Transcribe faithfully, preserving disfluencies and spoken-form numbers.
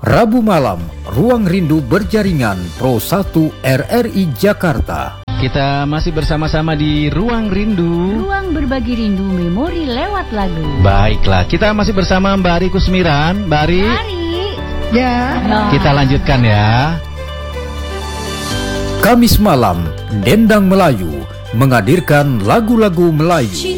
Rabu malam, Ruang Rindu Berjaringan Pro satu R R I Jakarta. Kita masih bersama-sama di Ruang Rindu. Ruang berbagi rindu memori lewat lagu. Baiklah, kita masih bersama Mbak Ari Kusmiran. Mbak Ari. Ari. Ya. Nah. Kita lanjutkan ya. Kamis malam, Dendang Melayu menghadirkan lagu-lagu Melayu.